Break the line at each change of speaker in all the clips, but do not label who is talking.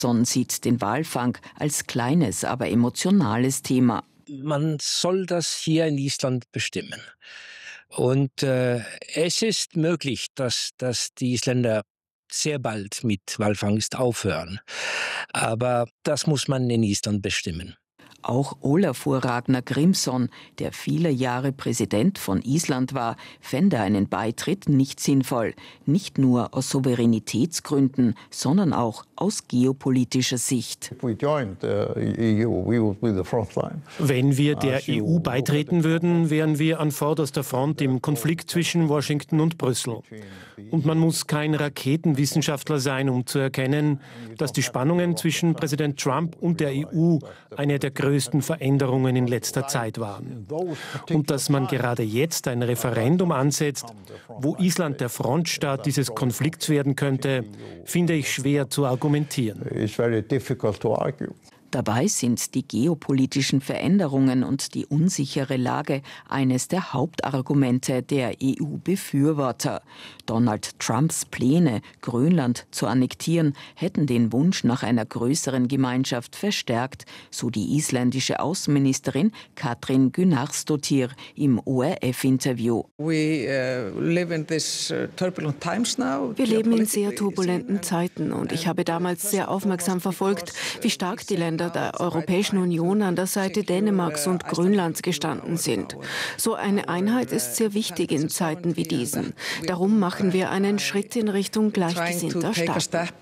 Son sieht den Walfang als kleines, aber emotionales Thema.
Man soll das hier in Island bestimmen. Und es ist möglich, dass die Isländer sehr bald mit Walfangst aufhören. Aber das muss man in Island bestimmen.
Auch Ólafur Ragnar Grímsson, der viele Jahre Präsident von Island war, fände einen Beitritt nicht sinnvoll. Nicht nur aus Souveränitätsgründen, sondern auch aus geopolitischer Sicht.
Wenn wir der EU beitreten würden, wären wir an vorderster Front im Konflikt zwischen Washington und Brüssel. Und man muss kein Raketenwissenschaftler sein, um zu erkennen, dass die Spannungen zwischen Präsident Trump und der EU eine der größten Veränderungen in letzter Zeit waren. Und dass man gerade jetzt ein Referendum ansetzt, wo Island der Frontstaat dieses Konflikts werden könnte, finde ich schwer zu argumentieren.
Dabei sind die geopolitischen Veränderungen und die unsichere Lage eines der Hauptargumente der EU-Befürworter. Donald Trumps Pläne, Grönland zu annektieren, hätten den Wunsch nach einer größeren Gemeinschaft verstärkt, so die isländische Außenministerin Katrín Gunnarsdóttir im ORF-Interview.
Wir leben in sehr turbulenten Zeiten und ich habe damals sehr aufmerksam verfolgt, wie stark die Länder der Europäischen Union an der Seite Dänemarks und Grönlands gestanden sind. So eine Einheit ist sehr wichtig in Zeiten wie diesen. Darum machen wir einen Schritt in Richtung gleichgesinnter Staaten.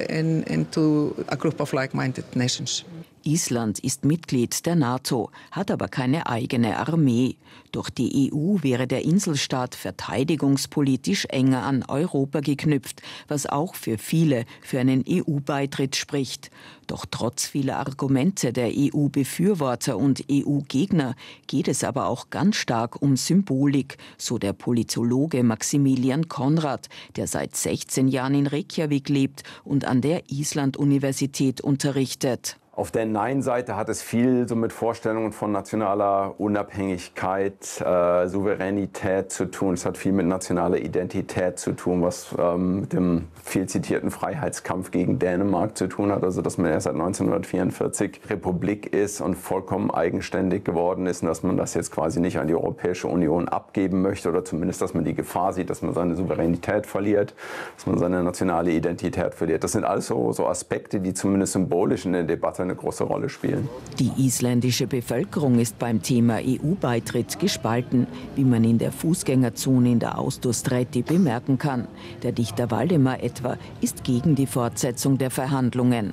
Island ist Mitglied der NATO, hat aber keine eigene Armee. Durch die EU wäre der Inselstaat verteidigungspolitisch enger an Europa geknüpft, was auch für viele für einen EU-Beitritt spricht. Doch trotz vieler Argumente der EU-Befürworter und EU-Gegner geht es aber auch ganz stark um Symbolik, so der Politologe Maximilian Konrad, der seit 16 Jahren in Reykjavik lebt und an der Island-Universität unterrichtet.
Auf der Nein-Seite hat es viel so mit Vorstellungen von nationaler Unabhängigkeit, Souveränität zu tun. Es hat viel mit nationaler Identität zu tun, was mit dem viel zitierten Freiheitskampf gegen Dänemark zu tun hat. Also dass man erst seit 1944 Republik ist und vollkommen eigenständig geworden ist und dass man das jetzt quasi nicht an die Europäische Union abgeben möchte oder zumindest, dass man die Gefahr sieht, dass man seine Souveränität verliert, dass man seine nationale Identität verliert. Das sind alles so Aspekte, die zumindest symbolisch in der Debatte eine große Rolle spielen.
Die isländische Bevölkerung ist beim Thema EU-Beitritt gespalten, wie man in der Fußgängerzone in der Austurstræti bemerken kann. Der Dichter Valdimar etwa ist gegen die Fortsetzung der Verhandlungen.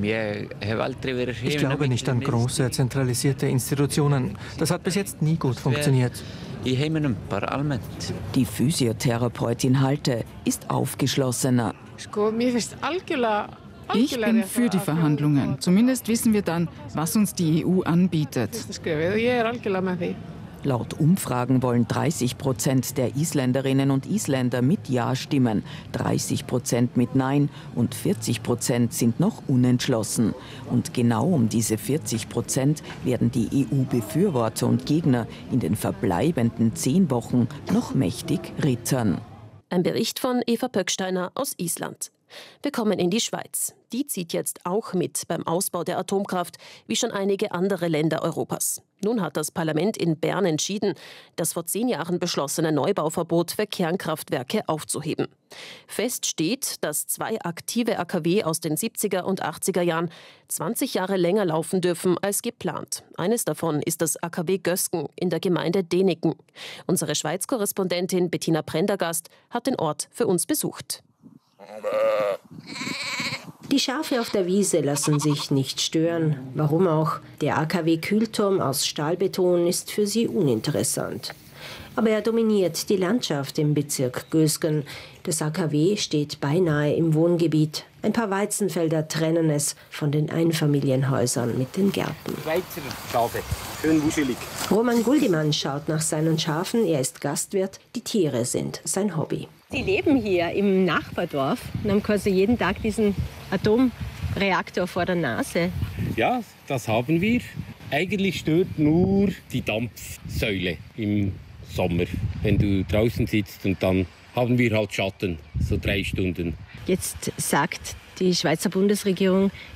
Ich glaube nicht an große, zentralisierte Institutionen. Das hat bis jetzt nie gut funktioniert.
Die Physiotherapeutin Halte ist aufgeschlossener.
Ich bin für die Verhandlungen. Zumindest wissen wir dann, was uns die EU anbietet.
Laut Umfragen wollen 30% der Isländerinnen und Isländer mit Ja stimmen, 30% mit Nein und 40% sind noch unentschlossen. Und genau um diese 40% werden die EU-Befürworter und Gegner in den verbleibenden 10 Wochen noch mächtig rittern.
Ein Bericht von Eva Pöcksteiner aus Island. Wir kommen in die Schweiz. Die zieht jetzt auch mit beim Ausbau der Atomkraft, wie schon einige andere Länder Europas. Nun hat das Parlament in Bern entschieden, das vor 10 Jahren beschlossene Neubauverbot für Kernkraftwerke aufzuheben. Fest steht, dass 2 aktive AKW aus den 70er und 80er Jahren 20 Jahre länger laufen dürfen als geplant. Eines davon ist das AKW Gösgen in der Gemeinde Däniken. Unsere Schweiz-Korrespondentin Bettina Prendergast hat den Ort für uns besucht.
Die Schafe auf der Wiese lassen sich nicht stören. Warum auch? Der AKW-Kühlturm aus Stahlbeton ist für sie uninteressant. Aber er dominiert die Landschaft im Bezirk Gösgen. Das AKW steht beinahe im Wohngebiet. Ein paar Weizenfelder trennen es von den Einfamilienhäusern mit den Gärten.
Schweizer Schafe, schön wuschelig.
Roman Guldimann schaut nach seinen Schafen. Er ist Gastwirt. Die Tiere sind sein Hobby.
Sie leben hier im Nachbardorf und haben quasi jeden Tag diesen Atomreaktor vor der Nase.
Ja, das haben wir. Eigentlich stört nur die Dampfsäule im Sommer, wenn du draußen sitzt und dann haben wir halt Schatten, so 3 Stunden.
Jetzt sagt die Schweizer Bundesregierung,